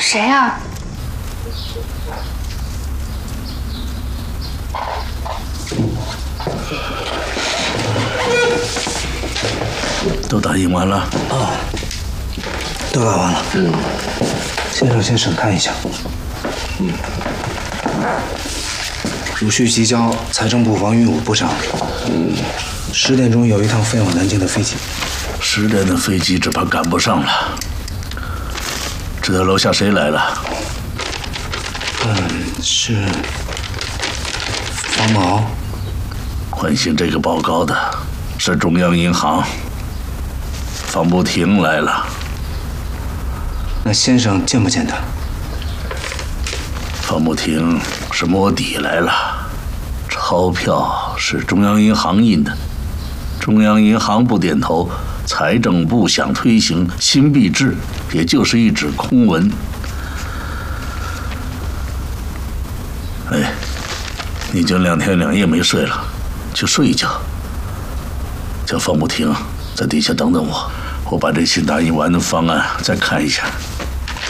谁啊？ 都打印完了啊，都打完了。先生先审看一下。汝需急交财政部王运武部长。10点钟有一趟飞往南京的飞机。 10点的飞机只怕赶不上了。知道楼下谁来了？ 是方毛。 关心这个报告的是中央银行，方不停来了。 那先生见不见他？ 方不停是摸底来了，钞票是中央银行印的，中央银行不点头，财政部想推行新币制，也就是一纸空文。哎，你已经2天2夜没睡了，去睡一觉。叫方不停在底下等等我，我把这新打印完的方案再看一下。